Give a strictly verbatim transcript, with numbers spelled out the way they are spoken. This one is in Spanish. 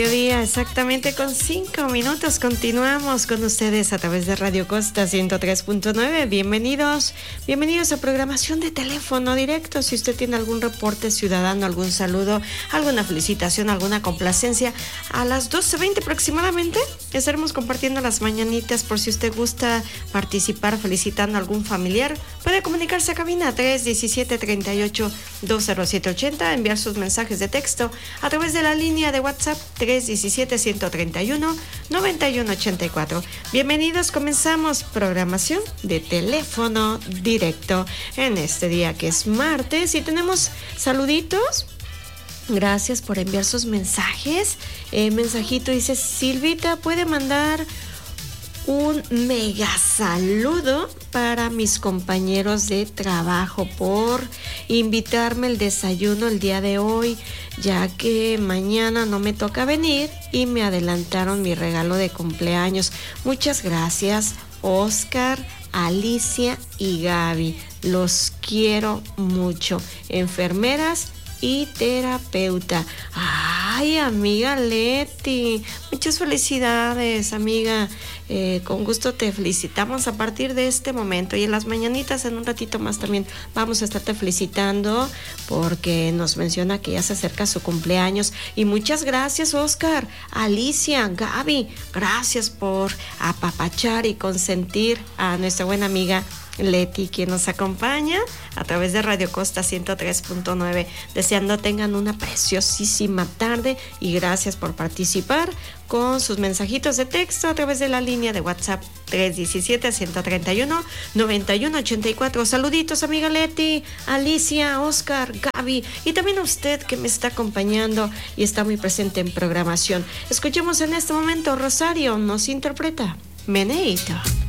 Día exactamente con cinco minutos. Continuamos con ustedes a través de Radio Costa ciento tres punto nueve. Bienvenidos, bienvenidos a programación de teléfono directo. Si usted tiene algún reporte ciudadano, algún saludo, alguna felicitación, alguna complacencia, a las doce veinte aproximadamente estaremos compartiendo las mañanitas. Por si usted gusta participar felicitando a algún familiar, puede comunicarse a cabina tres diecisiete treinta y ocho dos cero siete ochenta, enviar sus mensajes de texto a través de la línea de WhatsApp tres diecisiete ciento treinta y uno noventa y uno ochenta y cuatro. Bienvenidos, comenzamos programación de teléfono directo en este día que es martes y tenemos saluditos. Gracias por enviar sus mensajes. Eh, mensajito dice: Silvita, ¿puede mandar un mega saludo para mis compañeros de trabajo por invitarme al desayuno el día de hoy, ya que mañana no me toca venir y me adelantaron mi regalo de cumpleaños? Muchas gracias, Oscar, Alicia y Gaby. Los quiero mucho. Enfermeras y terapeuta. Ay, amiga Leti, muchas felicidades, amiga. Eh, con gusto te felicitamos a partir de este momento, y en las mañanitas en un ratito más también vamos a estarte felicitando porque nos menciona que ya se acerca su cumpleaños. Y muchas gracias, Oscar, Alicia, Gaby, gracias por apapachar y consentir a nuestra buena amiga Leti, quien nos acompaña a través de Radio Costa ciento tres punto nueve. Deseando tengan una preciosísima tarde y gracias por participar con sus mensajitos de texto a través de la línea de WhatsApp tres diecisiete ciento treinta y uno noventa y uno ochenta y cuatro. Saluditos, amiga Leti, Alicia, Oscar, Gaby y también a usted que me está acompañando y está muy presente en programación. Escuchemos en este momento, Rosario nos interpreta Meneíto.